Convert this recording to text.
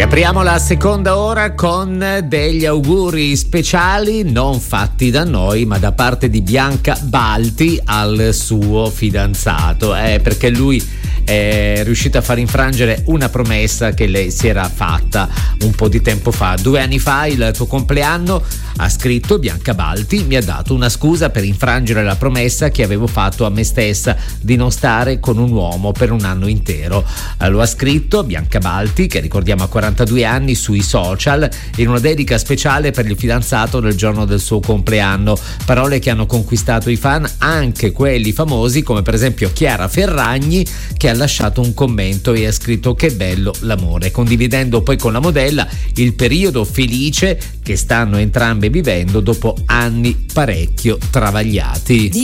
Apriamo la seconda ora con degli auguri speciali non fatti da noi ma da parte di Bianca Balti al suo fidanzato, perché lui è riuscito a far infrangere una promessa che lei si era fatta un po' di tempo fa. 2 anni fa, il tuo compleanno, ha scritto Bianca Balti, mi ha dato una scusa per infrangere la promessa che avevo fatto a me stessa di non stare con un uomo per un anno intero. Lo ha scritto Bianca Balti, che ricordiamo ha 42 anni, sui social, in una dedica speciale per il fidanzato del giorno del suo compleanno. Parole che hanno conquistato i fan, anche quelli famosi come per esempio Chiara Ferragni, che ha lasciato un commento e ha scritto che bello l'amore, condividendo poi con la modella il periodo felice che stanno entrambe vivendo dopo anni parecchio travagliati.